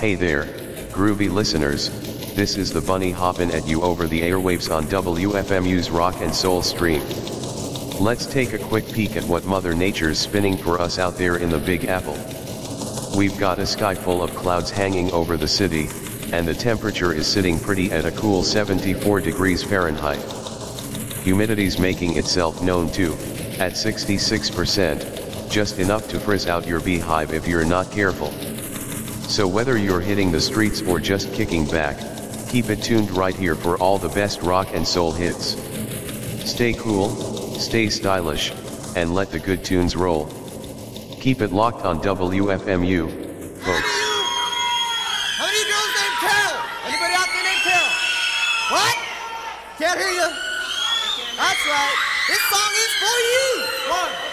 Hey there, groovy listeners, this is the Bunny hoppin' at you over the airwaves on WFMU's Rock and Soul stream. Let's take a quick peek at what Mother Nature's spinning for us out there in the Big Apple. We've got a sky full of clouds hanging over the city, and the temperature is sitting pretty at a cool 74 degrees Fahrenheit. Humidity's making itself known too, at 66%, just enough to frizz out your beehive if you're not careful. So whether you're hitting the streets or just kicking back, keep it tuned right here for all the best rock and soul hits. Stay cool, stay stylish, and let the good tunes roll. Keep it locked on WFMU, folks. How many girls named Carol? Anybody out there named Carol? What? Can't hear you. That's right. This song is for you. 1,